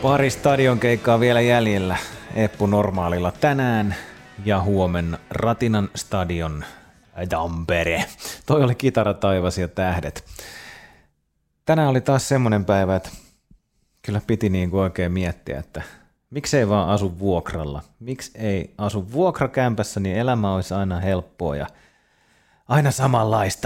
Pari stadionkeikkaa vielä jäljellä Eppu Normaalilla tänään ja huomenna Ratinan stadion Tampere. Toi oli Kitara taivas ja tähdet. Tänään oli taas semmonen päivä, että kyllä piti niin kuin oikein miettiä, että miksei vaan asu vuokralla. Miksi ei asu vuokrakämpässä, niin elämä olisi aina helppoa ja aina samanlaista.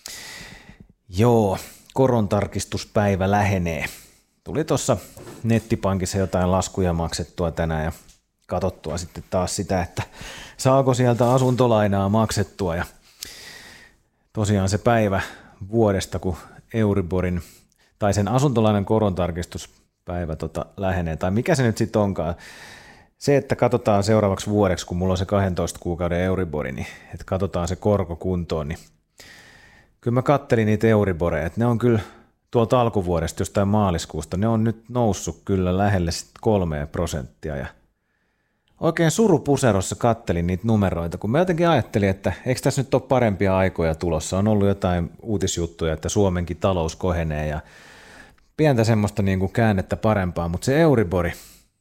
Joo, korontarkistuspäivä lähenee. Tuli tuossa nettipankissa jotain laskuja maksettua tänään ja katsottua sitten taas sitä, että saako sieltä asuntolainaa maksettua. Ja tosiaan se päivä vuodesta, kun Euriborin tai sen asuntolainan korontarkistuspäivä lähenee, tai mikä se nyt sitten onkaan. Se, että katsotaan seuraavaksi vuodeksi, kun mulla on se 12 kuukauden Euribori, niin että katsotaan se korko kuntoon, niin kyllä mä kattelin niitä Euriboreja, että ne on kyllä tuolta alkuvuodesta jostain maaliskuusta, ne on nyt noussut kyllä lähelle 3%. Ja oikein surupuserossa kattelin niitä numeroita, kun mä jotenkin ajattelin, että eikö tässä nyt ole parempia aikoja tulossa. On ollut jotain uutisjuttuja, että Suomenkin talous kohenee ja pientä semmoista niin kuin käännettä parempaa, mutta se Euribori,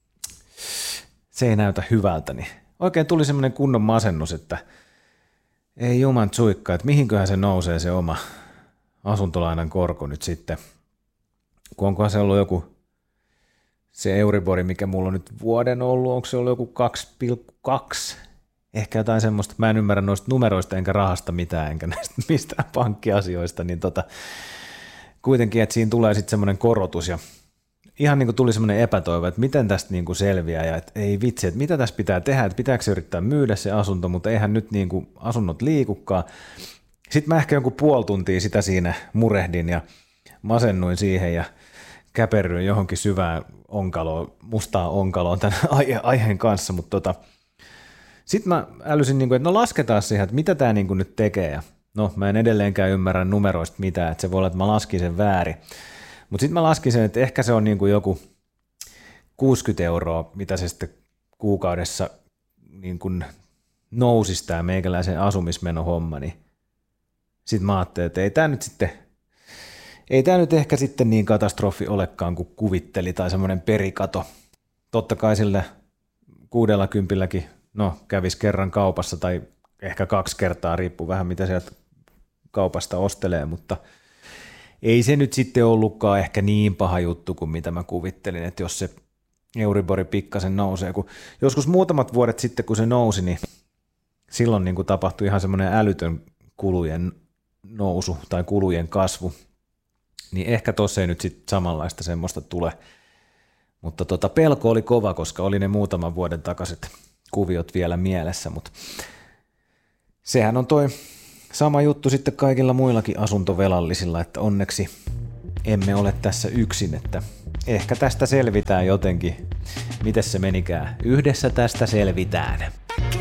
se ei näytä hyvältä. Niin oikein tuli semmoinen kunnon masennus, että ei juman tsuikka, että mihinköhän se nousee se oma asuntolainan korko nyt sitten, kun onkohan se ollut joku, se Euribori, mikä mulla on nyt vuoden ollut, onko se ollut joku 2,2, ehkä jotain semmoista, mä en ymmärrä noista numeroista enkä rahasta mitään, enkä näistä mistään pankkiasioista, niin kuitenkin, että siinä tulee sitten semmoinen korotus ja ihan niin kuin tuli semmoinen epätoivo, että miten tästä niin kuin selviää ja että ei vitsi, että mitä tässä pitää tehdä, että pitääkö se yrittää myydä se asunto, mutta eihän nyt niin kuin asunnot liikukaan. Sitten mä ehkä joku puoli tuntia sitä siinä murehdin ja masennuin siihen ja käperryin johonkin syvään onkaloon, mustaan onkaloon tämän aiheen kanssa, mutta sitten mä älysin, että no lasketaan siihen, että mitä tämä nyt tekee. Ja no mä en edelleenkään ymmärrä numeroista mitään, että se voi olla, että mä laskin sen väärin. Mutta sitten mä laskin sen, että ehkä se on joku 60 €, mitä se sitten kuukaudessa nousisi tämä meikäläisen asumismenohomma, niin sitten mä ajattelin, että ei tämä nyt ehkä sitten niin katastrofi olekaan kuin kuvitteli tai semmoinen perikato. Totta kai sillä 60 no kävisi kerran kaupassa tai ehkä 2 kertaa, riippuu vähän mitä sieltä kaupasta ostelee, mutta ei se nyt sitten ollutkaan ehkä niin paha juttu kuin mitä mä kuvittelin, että jos se Euribori pikkasen nousee, kun joskus muutamat vuodet sitten kun se nousi, niin silloin niin kuin tapahtui ihan semmoinen älytön kulujen nousu tai kulujen kasvu, niin ehkä tossa ei nyt sitten samanlaista semmoista tule, mutta pelko oli kova, koska oli ne muutaman vuoden takaiset kuviot vielä mielessä, mutta sehän on toi sama juttu sitten kaikilla muillakin asuntovelallisilla, että onneksi emme ole tässä yksin, että ehkä tästä selvitään jotenkin. Mites se menikään? Yhdessä tästä selvitään.